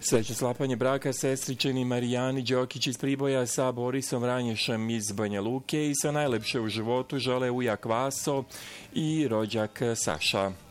Srećno sklapanje braka sestričeni Marijani Đokić iz Priboja sa Borisom Ranješem iz Banja Luke i sa najlepše u životu žele ujak Vaso i rođak Saša.